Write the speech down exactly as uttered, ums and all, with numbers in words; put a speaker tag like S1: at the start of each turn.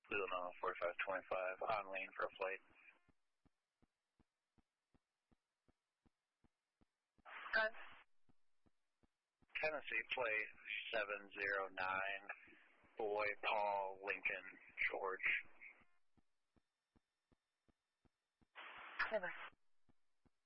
S1: Luna forty-five twenty-five, on lane for a flight.
S2: Good.
S1: Tennessee plate seven zero nine, Boy, Paul, Lincoln, George.
S2: Never.